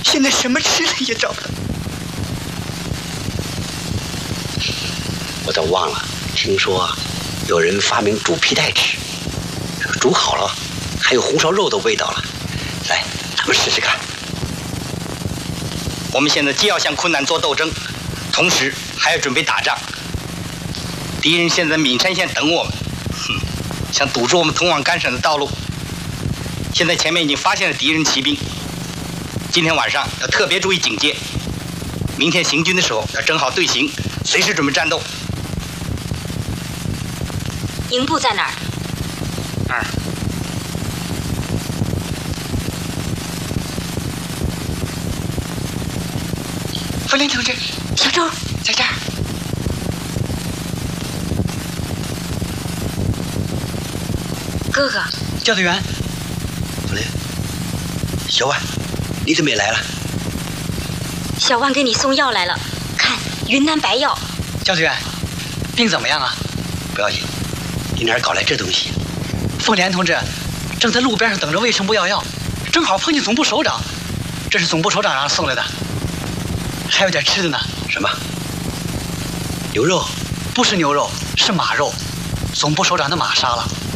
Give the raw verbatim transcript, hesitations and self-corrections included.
现在什么吃的也找不到。我都忘了，听说有人发明煮皮带吃，煮好了还有红烧肉的味道了。来，咱们试试看。 我们现在既要向困难做斗争，同时还要准备打仗。敌人现在岷山县等我们，哼，想堵住我们通往甘陕的道路。现在前面已经发现了敌人骑兵，今天晚上要特别注意警戒。明天行军的时候要整好队形，随时准备战斗。 营部在哪儿？ 那儿。 凤莲同志， 小周在这儿。 哥哥， 教导员。凤莲，小万，你怎么也来了？ 小万给你送药来了，看云南白药。 教导员，病怎么样啊？不要紧，你哪儿搞来这东西？凤莲同志正在路边上等着卫生部要药，正好碰见总部首长，这是总部首长让送来的。还有点吃的呢。什么？牛肉？不是牛肉，是马肉。总部首长的马杀了。